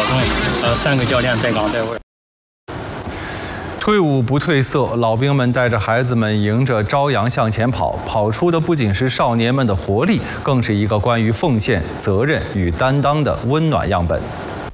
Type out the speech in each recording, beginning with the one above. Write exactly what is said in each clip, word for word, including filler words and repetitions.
共呃三个教练在岗在位。 退伍不褪色，老兵们带着孩子们迎着朝阳向前跑，跑出的不仅是少年们的活力，更是一个关于奉献、责任与担当的温暖样本。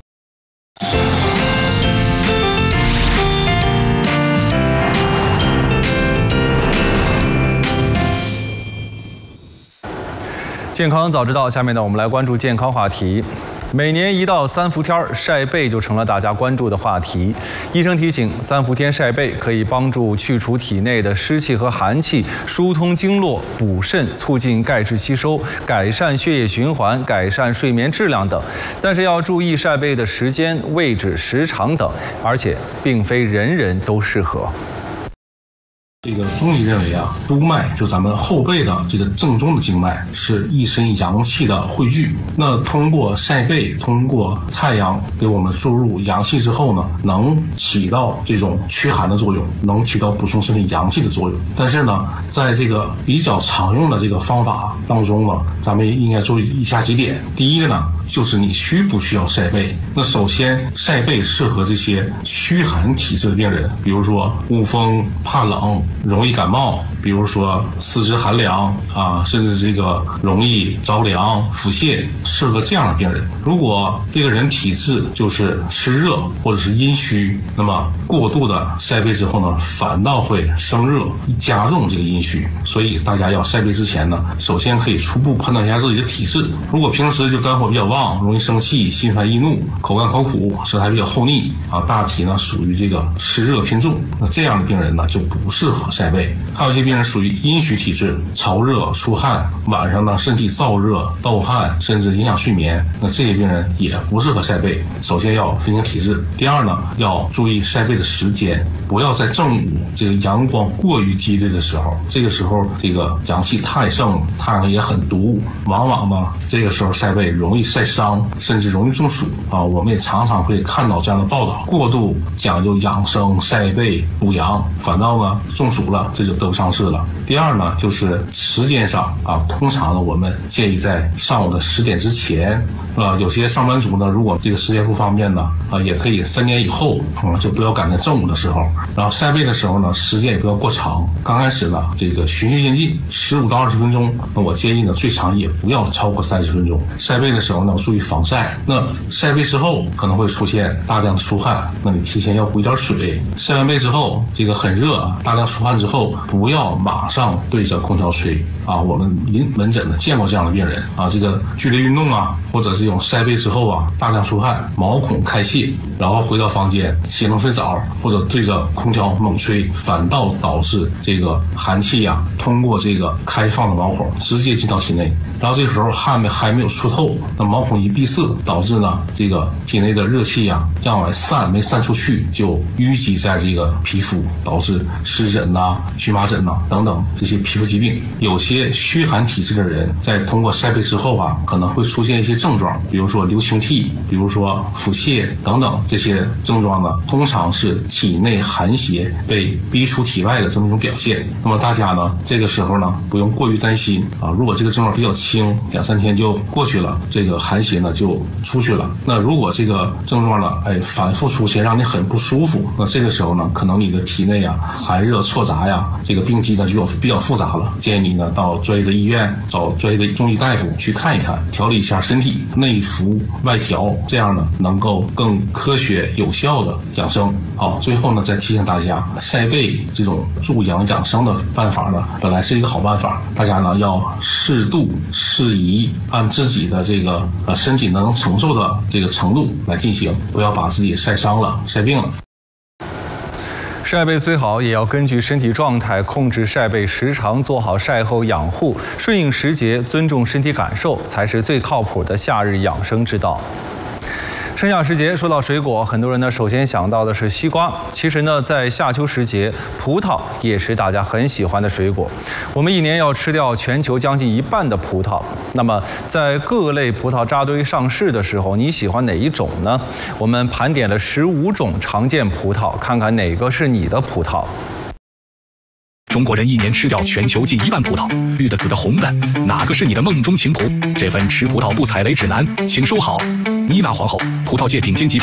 健康早知道，下面呢，我们来关注健康话题。 每年一到三伏天，晒背就成了大家关注的话题。医生提醒，三伏天晒背可以帮助去除体内的湿气和寒气，疏通经络、补肾、促进钙质吸收、改善血液循环、改善睡眠质量等。但是要注意晒背的时间、位置、时长等，而且并非人人都适合。 这个中医认为啊，督脉就咱们后背的这个正中的经脉，是一身阳气的汇聚。那通过晒背，通过太阳给我们注入阳气之后呢，能起到这种驱寒的作用，能起到补充身体阳气的作用。但是呢，在这个比较常用的这个方法当中呢，咱们应该注意以下几点。第一个呢，就是你需不需要晒背？那首先，晒背适合这些虚寒体质的病人，比如说恶风、怕冷。 容易感冒，比如说四肢寒凉啊，甚至这个容易着凉、腹泻，适合这样的病人。如果这个人体质就是湿热或者是阴虚，那么过度的晒背之后呢，反倒会生热，加重这个阴虚。所以大家要晒背之前呢，首先可以初步判断一下自己的体质。如果平时就肝火比较旺，容易生气、心烦易怒、口干口苦、舌苔比较厚腻啊，大体呢属于这个湿热偏重，那这样的病人呢就不适合晒背。还有一些病人属于阴虚体质，潮热出汗，晚上呢身体燥热、盗汗，甚至影响睡眠，那这些病人也不适合晒背。首先要分清体质，第二呢要注意晒背的时间，不要在正午这个阳光过于激烈的时候，这个时候这个阳气太盛，太阳也很毒，往往呢这个时候晒背容易晒伤，甚至容易中暑啊。我们也常常会看到这样的报道，过度讲究养生、晒背、补阳，反倒呢中暑了，这就得不偿失了。第二呢，就是时间上啊，通常呢，我们建议在上午的十点之前，呃，有些上班族呢，如果这个时间不方便呢，啊，也可以三点以后，啊，就不要赶在正午的时候。然后晒背的时候呢，时间也不要过长，刚开始呢，这个循序渐进，十五到二十分钟，那我建议呢，最长也不要超过三十分钟。晒背的时候呢，注意防晒。那晒背之后可能会出现大量的出汗，那你提前要补一点水。晒完背之后，这个很热，大量出汗之后，不要马上对着空调吹啊。我们临门诊呢见过这样的病人啊，这个剧烈运动啊，或者是这种晒背之后啊，大量出汗，毛孔开泄，然后回到房间洗冷水澡，或者对着空调猛吹，反倒导致这个寒气呀、啊、通过这个开放的毛孔直接进到体内，然后这个时候汗还没有出透，那毛孔一闭塞，导致呢这个体内的热气呀、啊、让往外散没散出去，就淤积在这个皮肤，导致湿疹呐、啊、荨麻疹呐、啊、等等这些皮肤疾病。有些虚寒体质的人在通过晒背之后啊，可能会出现一些症状，比如说流清涕，比如说腹泻等等，这些症状呢，通常是体内寒邪被逼出体外的这么一种表现。那么大家呢，这个时候呢，不用过于担心啊。如果这个症状比较轻，两三天就过去了，这个寒邪呢就出去了。那如果这个症状呢，哎，反复出现，让你很不舒服，那这个时候呢，可能你的体内啊寒热错杂呀，这个病机呢就比较复杂了。建议你呢到专业的医院找专业的中医大夫去看一看，调理一下身体，内服外调，这样呢能够更科学有效的养生。好，最后呢再提醒大家，晒背这种助阳养生的办法呢，本来是一个好办法，大家呢要适度适宜，按自己的这个呃身体能承受的这个程度来进行，不要把自己晒伤了、晒病了。 晒背虽好，也要根据身体状态控制晒背时长，做好晒后养护，顺应时节，尊重身体感受，才是最靠谱的夏日养生之道。盛夏时节，说到水果，很多人呢首先想到的是西瓜。其实呢，在夏秋时节，葡萄也是大家很喜欢的水果。我们一年要吃掉全球将近一半的葡萄。那么，在各类葡萄扎堆上市的时候，你喜欢哪一种呢？我们盘点了十五种常见葡萄，看看哪个是你的葡萄。 中国人一年吃掉全球近一半葡萄，绿的、紫的、红的，哪个是你的梦中情葡？这份吃葡萄不踩雷指南，请收好。妮娜皇后，葡萄界顶尖极品。